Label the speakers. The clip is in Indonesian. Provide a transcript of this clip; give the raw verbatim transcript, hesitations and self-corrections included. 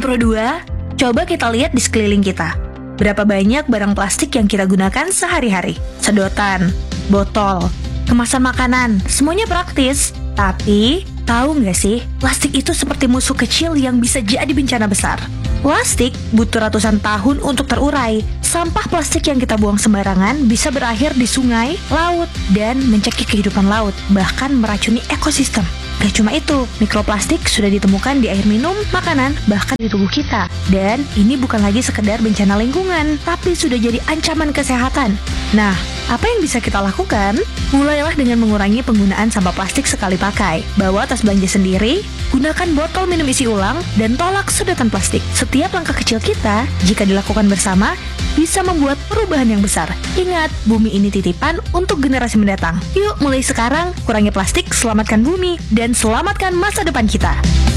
Speaker 1: Pro dua, coba kita lihat di sekeliling kita. Berapa banyak barang plastik yang kita gunakan sehari-hari? Sedotan, botol, kemasan makanan, semuanya praktis. Tapi, tahu nggak sih, plastik itu seperti musuh kecil yang bisa jadi bencana besar. Plastik butuh ratusan tahun untuk terurai. Sampah plastik yang kita buang sembarangan bisa berakhir di sungai, laut, dan mencekik kehidupan laut, bahkan meracuni ekosistem. Gak cuma itu, mikroplastik sudah ditemukan di air minum, makanan, bahkan di tubuh kita. Dan ini bukan lagi sekedar bencana lingkungan, tapi sudah jadi ancaman kesehatan. Nah, apa yang bisa kita lakukan? Mulailah dengan mengurangi penggunaan sampah plastik sekali pakai. Bawa tas belanja sendiri, gunakan botol minum isi ulang, dan tolak sedotan plastik. Setiap langkah kecil kita, jika dilakukan bersama, bisa membuat perubahan yang besar. Ingat, bumi ini titipan untuk generasi mendatang. Yuk, mulai sekarang, kurangi plastik, selamatkan bumi, dan selamatkan masa depan kita.